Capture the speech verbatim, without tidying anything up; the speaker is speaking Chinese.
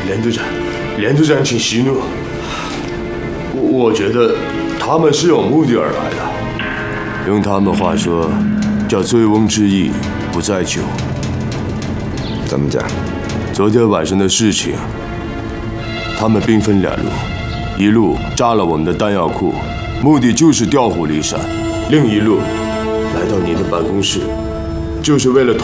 连队长，连队长，请息怒。我觉得他们是有目的而来的，用他们话说，叫醉翁之意不在酒。 怎么讲？ 昨天晚上的事情，他们兵分两路，一路炸了我们的弹药库，目的就是调虎离山；另一路来到你的办公室，就是为了